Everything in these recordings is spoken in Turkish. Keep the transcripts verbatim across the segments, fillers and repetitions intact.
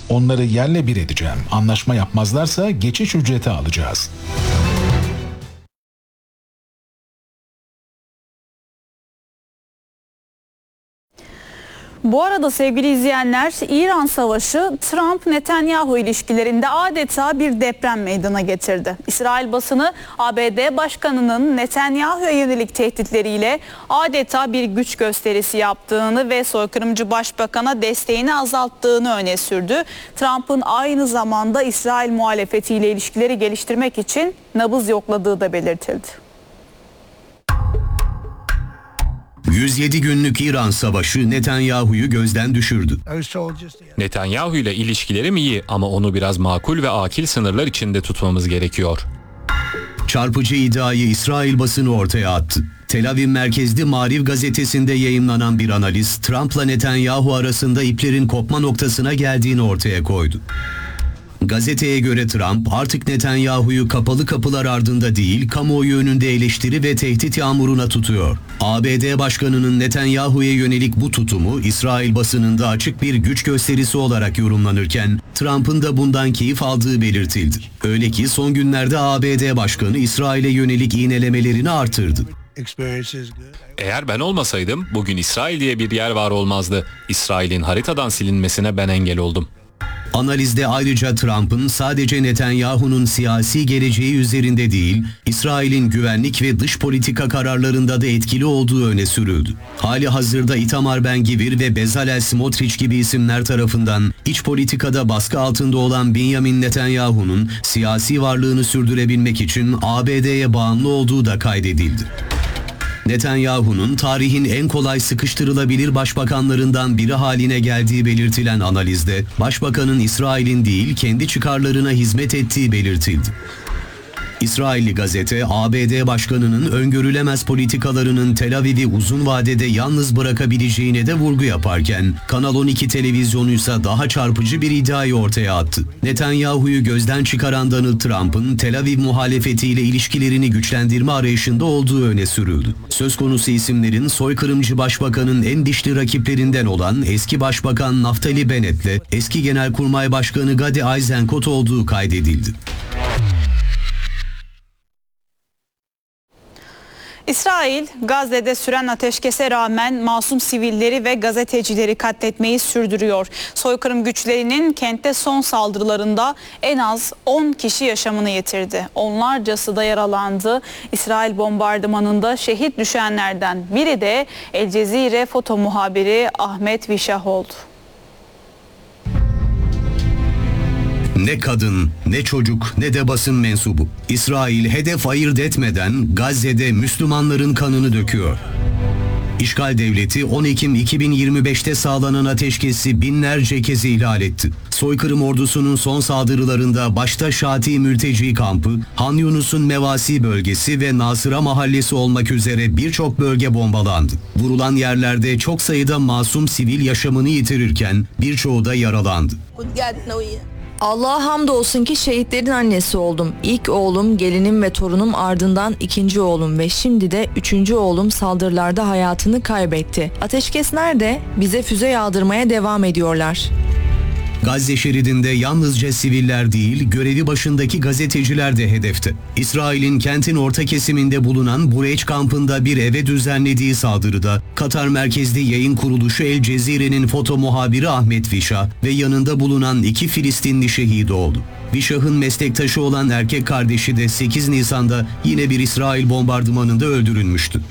Onları yerle bir edeceğim. Anlaşma yapmazlarsa geçiş ücreti alacağız. Bu arada sevgili izleyenler, İran Savaşı Trump-Netanyahu ilişkilerinde adeta bir deprem meydana getirdi. İsrail basını A B D Başkanı'nın Netanyahu'ya yönelik tehditleriyle adeta bir güç gösterisi yaptığını ve soykırımcı başbakana desteğini azalttığını öne sürdü. Trump'ın aynı zamanda İsrail muhalefetiyle ilişkileri geliştirmek için nabız yokladığı da belirtildi. yüz yedi günlük İran Savaşı Netanyahu'yu gözden düşürdü. Netanyahu ile ilişkilerim iyi ama onu biraz makul ve akil sınırlar içinde tutmamız gerekiyor. Çarpıcı iddiayı İsrail basını ortaya attı. Tel Aviv merkezli Maariv gazetesinde yayımlanan bir analiz, Trump'la Netanyahu arasında iplerin kopma noktasına geldiğini ortaya koydu. Gazeteye göre Trump artık Netanyahu'yu kapalı kapılar ardında değil, kamuoyu önünde eleştiri ve tehdit yağmuruna tutuyor. A B D Başkanı'nın Netanyahu'ya yönelik bu tutumu İsrail basınında açık bir güç gösterisi olarak yorumlanırken Trump'ın da bundan keyif aldığı belirtildi. Öyle ki son günlerde A B D Başkanı İsrail'e yönelik iğnelemelerini artırdı. Eğer ben olmasaydım bugün İsrail diye bir yer var olmazdı. İsrail'in haritadan silinmesine ben engel oldum. Analizde ayrıca Trump'ın sadece Netanyahu'nun siyasi geleceği üzerinde değil, İsrail'in güvenlik ve dış politika kararlarında da etkili olduğu öne sürüldü. Hali hazırda Itamar Ben-Gvir ve Bezalel Smotrich gibi isimler tarafından iç politikada baskı altında olan Benjamin Netanyahu'nun siyasi varlığını sürdürebilmek için A B D'ye bağımlı olduğu da kaydedildi. Netanyahu'nun tarihin en kolay sıkıştırılabilir başbakanlarından biri haline geldiği belirtilen analizde, başbakanın İsrail'in değil kendi çıkarlarına hizmet ettiği belirtildi. İsrailli gazete, A B D Başkanı'nın öngörülemez politikalarının Tel Aviv'i uzun vadede yalnız bırakabileceğine de vurgu yaparken, Kanal on iki televizyonu ise daha çarpıcı bir iddiayı ortaya attı. Netanyahu'yu gözden çıkaran Donald Trump'ın Tel Aviv muhalefetiyle ilişkilerini güçlendirme arayışında olduğu öne sürüldü. Söz konusu isimlerin soykırımcı başbakanın en dişli rakiplerinden olan eski başbakan Naftali Bennett'le eski Genelkurmay Başkanı Gadi Eisenkot olduğu kaydedildi. İsrail, Gazze'de süren ateşkese rağmen masum sivilleri ve gazetecileri katletmeyi sürdürüyor. Soykırım güçlerinin kentte son saldırılarında en az on kişi yaşamını yitirdi. Onlarcası da yaralandı. İsrail bombardımanında şehit düşenlerden biri de El Cezire foto muhabiri Ahmet Vişah oldu. Ne kadın, ne çocuk, ne de basın mensubu. İsrail hedef ayırt etmeden Gazze'de Müslümanların kanını döküyor. İşgal devleti on Ekim iki bin yirmi beşte sağlanan ateşkesi binlerce kez ihlal etti. Soykırım ordusunun son saldırılarında başta Şati mülteci kampı, Han Yunus'un Mevasi bölgesi ve Nasıra mahallesi olmak üzere birçok bölge bombalandı. Vurulan yerlerde çok sayıda masum sivil yaşamını yitirirken birçoğu da yaralandı. Allah'a hamdolsun ki şehitlerin annesi oldum. İlk oğlum, gelinim ve torunum, ardından ikinci oğlum ve şimdi de üçüncü oğlum saldırılarda hayatını kaybetti. Ateşkes nerede? Bize füze yağdırmaya devam ediyorlar. Gazze şeridinde yalnızca siviller değil, görevi başındaki gazeteciler de hedefte. İsrail'in kentin orta kesiminde bulunan Bureç kampında bir eve düzenlediği saldırıda Katar merkezli yayın kuruluşu El Cezire'nin foto muhabiri Ahmet Vişah ve yanında bulunan iki Filistinli şehit oldu. Vişah'ın meslektaşı olan erkek kardeşi de sekiz Nisan'da yine bir İsrail bombardımanında öldürülmüştü.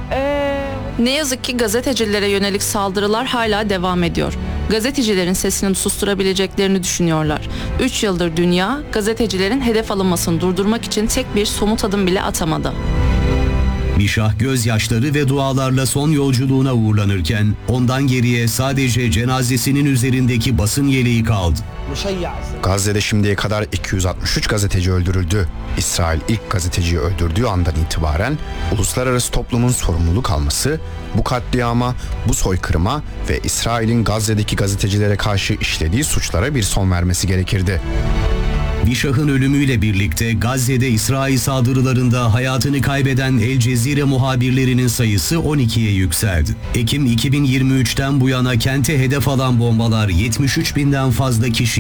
Ne yazık ki gazetecilere yönelik saldırılar hala devam ediyor. Gazetecilerin sesini susturabileceklerini düşünüyorlar. üç yıldır dünya gazetecilerin hedef alınmasını durdurmak için tek bir somut adım bile atamadı. Vişah gözyaşları ve dualarla son yolculuğuna uğurlanırken ondan geriye sadece cenazesinin üzerindeki basın yeleği kaldı. Gazze'de şimdiye kadar iki yüz altmış üç gazeteci öldürüldü. İsrail ilk gazeteciyi öldürdüğü andan itibaren uluslararası toplumun sorumluluk alması, bu katliama, bu soykırıma ve İsrail'in Gazze'deki gazetecilere karşı işlediği suçlara bir son vermesi gerekirdi. Vişah'ın ölümüyle birlikte Gazze'de İsrail saldırılarında hayatını kaybeden El Cezire muhabirlerinin sayısı on ikiye yükseldi. Ekim iki bin yirmi üçten bu yana kente hedef alan bombalar yetmiş üç binden fazla kişi